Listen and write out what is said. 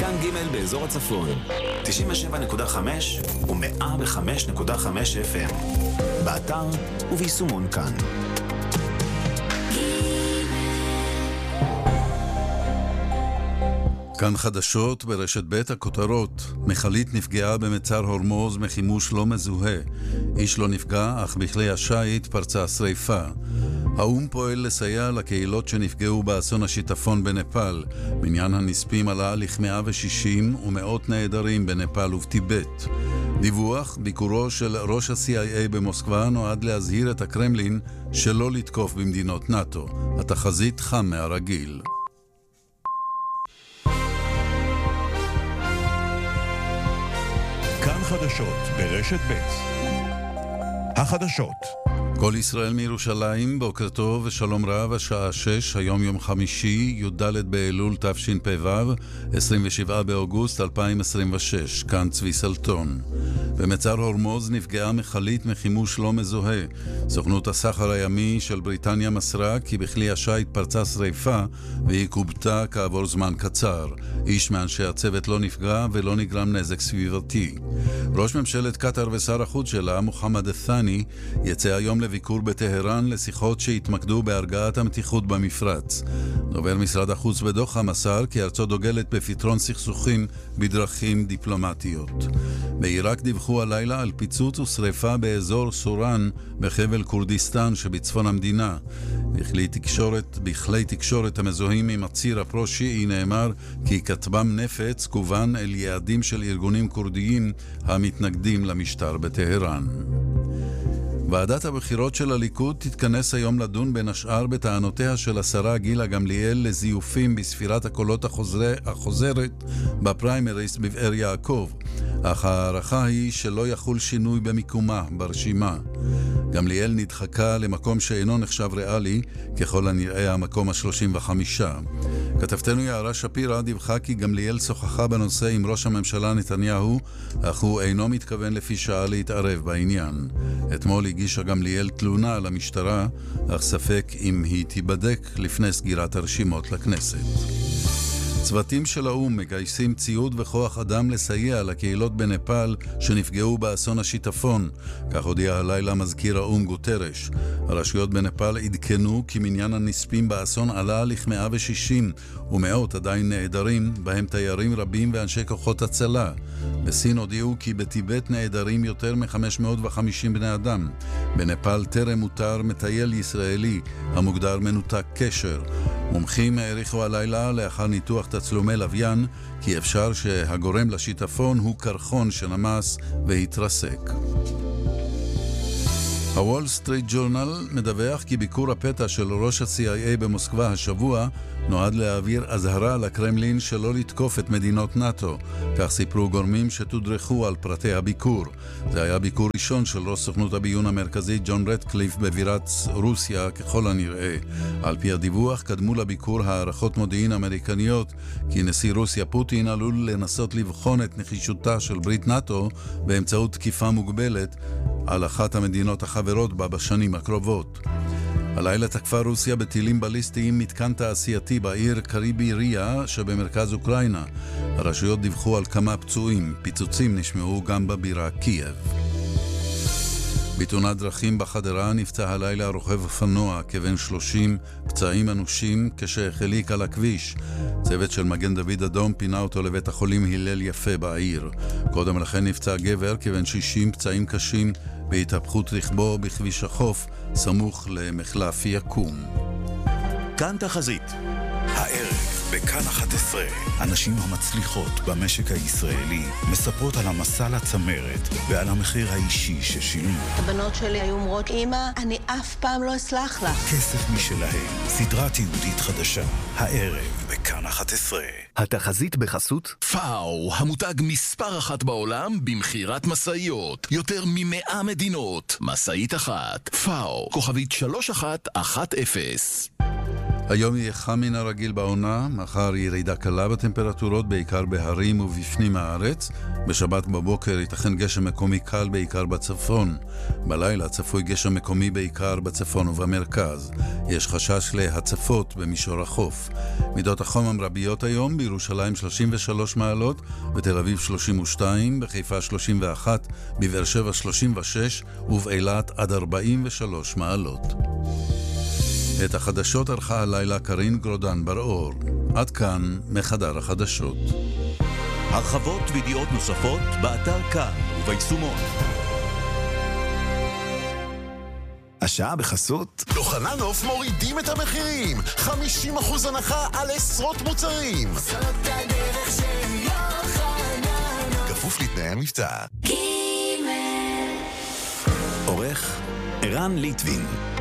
כאן ג' באזור הצפון, 97.5 ו-105.5 FM. באתר וביישומון כאן. כאן חדשות ברשת ב' הכותרות. מכלית נפגעה במצר הורמוז מחימוש לא מזוהה. איש לא נפגע, אך בכלי השיט פרצה שריפה. האום פועל לסייע לקהילות שנפגעו באסון השיטפון בנפאל. מניין הנספים עלה לכ-160 ומאות נעדרים בנפאל ובטיבט. דיווח, ביקורו של ראש ה-CIA במוסקבה נועד להזהיר את הקרמלין שלא לתקוף במדינות נאטו. התחזית חם מהרגיל. כאן חדשות ברשת ב'. החדשות. כל ישראל מירושלים, בוקר טוב ושלום רב, השעה 6, היום יום חמישי, י"ד באלול תשפ"ו, 27 באוגוסט 2026, כאן צבי סלטון. במצר הורמוז נפגעה מכלית מחימוש לא מזוהה. סוכנות הסחר הימי של בריטניה מסרה כי בכלי השיט פרצה שריפה והיא קובתה כעבור זמן קצר. איש מאנשי הצוות לא נפגע ולא נגרם נזק סביבתי. ראש ממשלת קטר ושר החוץ שלה, מוחמד א-ת'אני, יצא היום לביקור בטהרן לשיחות שהתמקדו בהרגעת המתיחות במפרץ. דובר משרד החוץ בדוחה מסר כי ארצו דוגלת בפתרון סכסוכים בדרכים דיפלומטיות. בעיראק דיווחו הלילה על פיצוץ ושריפה באזור סורן בחבל כורדיסטן שבצפון המדינה. בכלי תקשורת המזוהים עם הציר הפרו-שיעי נאמר כי כטב"ם נפץ כוון אל יעדים של ארגונים כורדיים המתנגדים למשטר בטהרן. ועדת הבחירות של הליכוד תתכנס היום לדון בין השאר בטענותיה של השרה גילה גמליאל לזיופים בספירת הקולות החוזרת בפריימריס בבאר יעקב, אך הערכה היא שלא יחול שינוי במיקומה ברשימה. גמליאל נדחקה למקום שאינו נחשב ריאלי, ככל הנראה המקום ה-35. כתבתנו יערה שפירא דיווחה כי גמליאל שוחחה בנושא עם ראש הממשלה נתניהו, אך הוא אינו מתכוון לפי שעה להתערב בעניין. אתמול הגישה גמליאל תלונה למשטרה, אך ספק אם היא תיבדק לפני סגירת הרשימות לכנסת. צוותים של האום מגייסים ציוד וכוח אדם לסייע לקהילות בנפאל שנפגעו באסון השיטפון, כך הודיע הלילה מזכיר האום גוטרש. הרשויות בנפאל עדכנו כי מניין הנספים באסון עלה לכ-160 ומאות עדיין נעדרים, בהם תיירים רבים ואנשי כוחות הצלה. בסין הודיעו כי בטיבט נעדרים יותר מ-550 בני אדם. בנפאל טרם מותר מטייל ישראלי המוגדר מנותק קשר. מומחים העריכו הלילה לאחר ניתוח תצלומי לוויין כי אפשר שהגורם לשיטפון הוא קרחון שנמס והתרסק. הוול סטריט ג'ורנל מדווח כי ביקור הפתע של ראש ה-CIA במוסקבה השבוע נועד להעביר אזהרה לקרמלין שלא לתקוף את מדינות נאטו. כך סיפרו גורמים שתודרכו על פרטי הביקור. זה היה ביקור ראשון של ראש סוכנות הביון המרכזית ג'ון רטקליף בבירת רוסיה ככל הנראה. על פי הדיווח קדמו לביקור הערכות מודיעין אמריקניות כי נשיא רוסיה פוטין עלול לנסות לבחון את נחישותה של ברית נאטו באמצעות תקיפה מוגבלת על אחת המדינות החברות בה בשנים הקרובות. הלילה תקפה רוסיה בטילים בליסטיים מתקן תעשייתי בעיר קריביריה שבמרכז אוקראינה. הרשויות דיווחו על כמה פצועים. פיצוצים נשמעו גם בבירה קייב. בתאונת דרכים בחדרה נפצע הלילה רוכב אופנוע כבן 30, פצעים אנושים כשהחליק על הכביש. צוות של מגן דוד אדום פינה אותו לבית החולים הלל יפה בעיר. קודם לכן נפצע גבר כבן 60, פצעים קשים בהתהפכות רכבו בכביש החוף סמוך למחלף יקום. כאן תחזית. הערב בכאן 11, הנשים המצליחות במשק הישראלי מספרות על המסע לצמרת ועל המחיר האישי ששילמו. הבנות שלי היו אומרות, אמא, אני אף פעם לא אסלח לך. כסף משלהם, סדרה תיעודית חדשה, הערב בכאן 11. התחזית בחסות פאו, המותג מספר 1 בעולם במחירת מסעיות. יותר מ100 מדינות. מסעית אחת. פאו, כוכבית 3110. היום יהיה חם מן הרגיל בעונה, מחר ירידה קלה בטמפרטורות, בעיקר בהרים ובפנים הארץ. בשבת בבוקר ייתכן גשם מקומי קל בעיקר בצפון. בלילה צפוי גשם מקומי בעיקר בצפון ובמרכז. יש חשש להצפות במישור החוף. מידות החום המרביות היום: בירושלים 33 מעלות, בתל אביב 32, בחיפה 31, בבאר שבע 36 ובאילת עד 43 מעלות. את החדשות ערכה הלילה קרין גרודן בר-אור. עד כאן מחדר החדשות. הרחבות וידיעות נוספות באתר כאן וביישומון. השעה בחסות יוחננוף מורידים את המחירים, 50% הנחה על עשרות מוצרים. זאת הדרך של יוחננוף, כפוף לתנאי המבצע. עורך ערן ליטבין.